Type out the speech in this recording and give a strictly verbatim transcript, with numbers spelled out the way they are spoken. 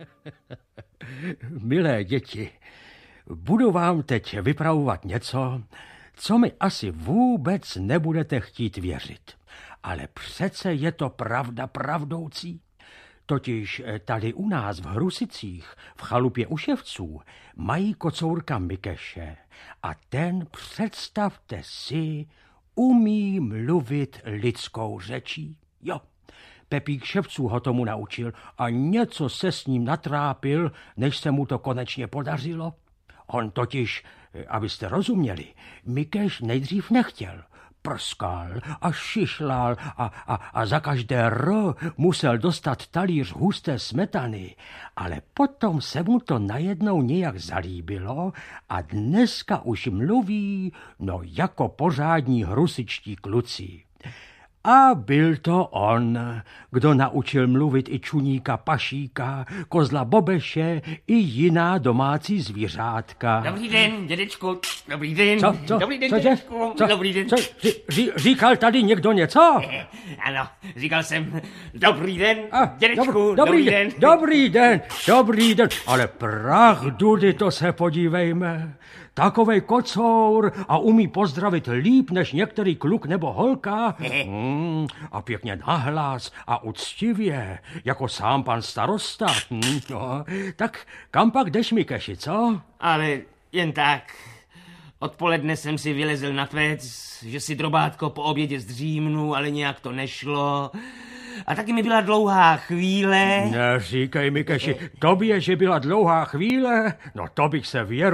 Milé děti, budu vám teď vypravovat něco, co mi asi vůbec nebudete chtít věřit. Ale přece je to pravda pravdoucí. Totiž tady u nás v Hrusicích, v chalupě u Ševců, mají kocourka Mikeše a ten, představte si, umí mluvit lidskou řečí. Jo, Pepík Ševců ho tomu naučil a něco se s ním natrápil, než se mu to konečně podařilo. On totiž, abyste rozuměli, Mikeš nejdřív nechtěl. Prskal a šišlal a, a, a za každé R musel dostat talíř husté smetany, ale potom se mu to najednou nějak zalíbilo a dneska už mluví, no jako pořádní hrusičtí kluci. A byl to on, kdo naučil mluvit i čuníka Pašíka, kozla Bobeše i jiná domácí zvířátka. Dobrý den, dědečku, dobrý den. Co, co, dobrý den, co, dědečku, co, dobrý den. Co, ří, říkal tady někdo něco? Ano, říkal jsem, dobrý den, A, dědečku, dobrý, dobrý den. Dobrý den, dobrý den, ale pravdudy, to se podívejme. Takovej kocour a umí pozdravit líp než některý kluk nebo holka. Hmm, a pěkně nahlas a uctivě, jako sám pan starosta. Hmm, no, tak kam pak jdeš, Mikeši, co? Ale jen tak. Odpoledne jsem si vylezl na pec, že si drobátko po obědě zdřímnu, ale nějak to nešlo. A taky mi byla dlouhá chvíle. Neříkej, Mikeši, tobě, že byla dlouhá chvíle? No to bych se věru